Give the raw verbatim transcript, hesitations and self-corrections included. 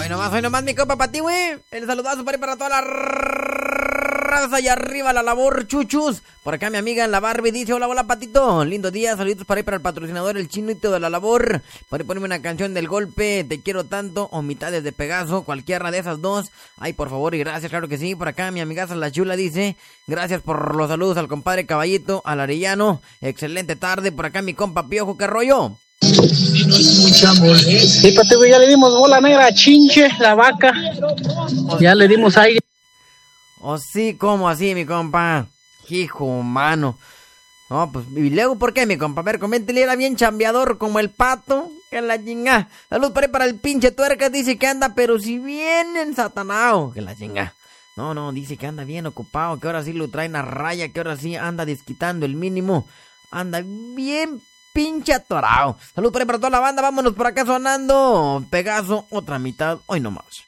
Hoy nomás, hoy nomás, mi compa, para ti, güey. El saludazo para, para toda la raza allá arriba, la labor, chuchus. Por acá mi amiga en la Barbie dice, hola, hola, Patito. Lindo día, saluditos para ir para el patrocinador, el Chinito de la labor. Para ponerme una canción del golpe, Te quiero tanto, o Mitades de Pegaso, cualquiera de esas dos. Ay, por favor y gracias, claro que sí. Por acá mi amigaza La Chula dice, gracias por los saludos al compadre Caballito, al Arellano. Excelente tarde. Por acá mi compa Piojo, ¿qué rollo? Sí, Pati, güey, ya le dimos bola negra a Chinche, la vaca. Ya le dimos aire. Oh, sí, ¿cómo así, mi compa? Hijo mano. No, pues, ¿y luego por qué, mi compa? A ver, coméntele, era bien chambeador como el pato. Que la chinga. Salud para, para el pinche tuerca, dice que anda, pero si bien ensatanado. Que la chinga. No, no, dice que anda bien ocupado, que ahora sí lo traen a raya, que ahora sí anda desquitando el mínimo. Anda bien pinche atorado. Salud para, para toda la banda, vámonos por acá sonando Pegaso, otra mitad, hoy nomás.